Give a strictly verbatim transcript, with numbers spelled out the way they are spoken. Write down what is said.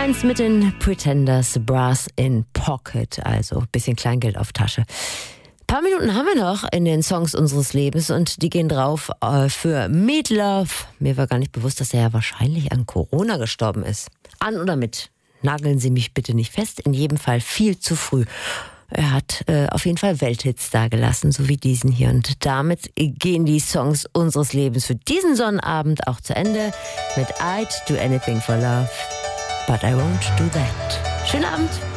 eins mit den Pretenders, Brass in Pocket, also ein bisschen Kleingeld auf Tasche. Ein paar Minuten haben wir noch in den Songs unseres Lebens und die gehen drauf äh, für Meat Love. Mir war gar nicht bewusst, dass er ja wahrscheinlich an Corona gestorben ist. An oder mit? Nageln Sie mich bitte nicht fest. In jedem Fall viel zu früh. Er hat äh, auf jeden Fall Welthits dagelassen, so wie diesen hier. Und damit gehen die Songs unseres Lebens für diesen Sonnabend auch zu Ende mit I'd do anything for love, but I won't do that. Schönen Abend.